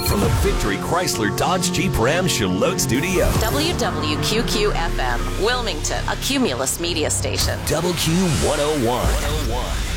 from the Victory Chrysler Dodge Jeep Ram Charlotte studio. WWQQ-FM, Wilmington, a Cumulus media station. WQ101.